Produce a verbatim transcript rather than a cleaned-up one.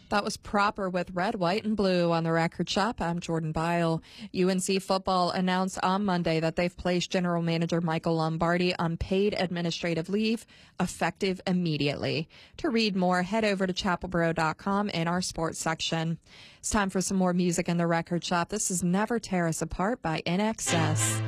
That was Proper with Red, White, and Blue on the Record Shop. I'm Jordan Bile. U N C football announced on Monday that they've placed general manager Michael Lombardi on paid administrative leave, effective immediately. To read more, head over to chapel boro dot com in our sports section. It's time for some more music in the Record Shop. This is Never Tear Us Apart by N X S.